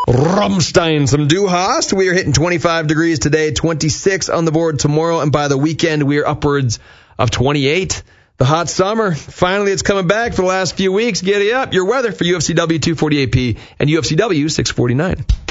Rammstein, some Du Hast. We are hitting 25 degrees today, 26 on the board tomorrow, and by the weekend we are upwards of 28. The hot summer, finally it's coming back for the last few weeks. Giddy up. Your weather for UFCW 248P and UFCW 649.